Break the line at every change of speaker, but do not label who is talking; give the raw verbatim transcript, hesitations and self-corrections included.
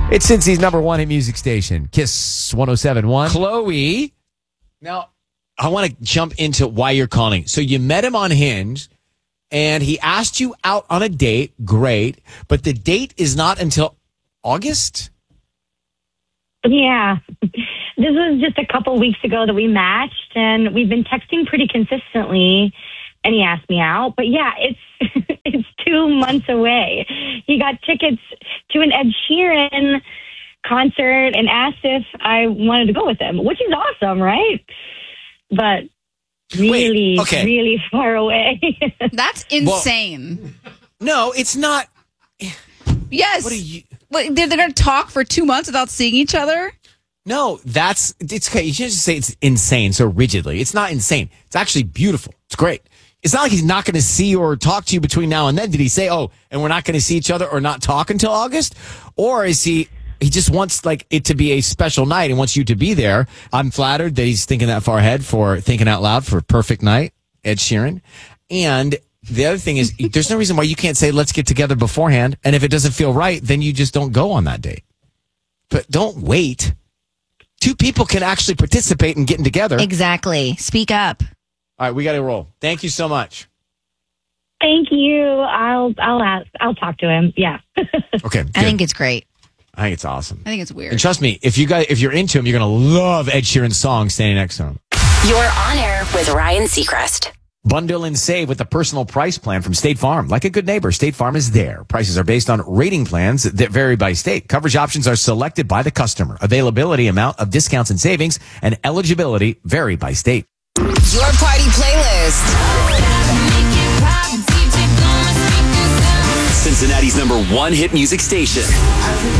It's Cincy's number one hit music station, Kiss one oh seven point one.
Chloe, now I want to jump into why you're calling. So you met him on Hinge, and he asked you out on a date. Great. But the date is not until August?
Yeah. This was just a couple weeks ago that we matched, and we've been texting pretty consistently, and he asked me out. But yeah, it's it's two months away. He got tickets to an Ed Sheeran concert and asked if I wanted to go with him, which is awesome, right? But really,
Wait, okay.
really far away.
That's insane.
Well, no, it's not.
Yes.
What are you?
What, they're they're going to talk for two months without seeing each other?
No, that's, it's okay. You can't just say it's insane so rigidly. It's not insane. It's actually beautiful. It's great. It's not like he's not going to see or talk to you between now and then. Did he say, oh, and we're not going to see each other or not talk until August? Or is he, he just wants like it to be a special night and wants you to be there? I'm flattered that he's thinking that far ahead for thinking out loud for Perfect Night, Ed Sheeran. And the other thing is there's no reason why you can't say, let's get together beforehand. And if it doesn't feel right, then you just don't go on that date. But don't wait. Two people can actually participate in getting together.
Exactly. Speak up.
All right, we got to roll. Thank you so much.
Thank you. I'll I'll ask. I'll talk to him. Yeah.
Okay,
I think it's great.
I think it's awesome.
I think it's weird.
And trust me, if you guys, if you're into him, you're gonna love Ed Sheeran's song "Standing Next to Him."
You're on air with Ryan Seacrest.
Bundle and save with the personal price plan from State Farm. Like a good neighbor, State Farm is there. Prices are based on rating plans that vary by state. Coverage options are selected by the customer. Availability, amount of discounts and savings, and eligibility vary by state.
Your party playlist.
Cincinnati's number one hit music station.